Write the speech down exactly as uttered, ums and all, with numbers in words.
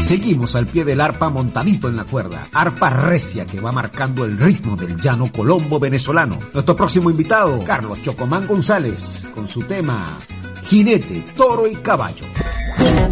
Seguimos al pie del arpa montadito en la cuerda. Arpa recia que va marcando el ritmo del llano colombo venezolano. Nuestro próximo invitado, Carlos Chocomán González, con su tema Jinete, Toro y Caballo.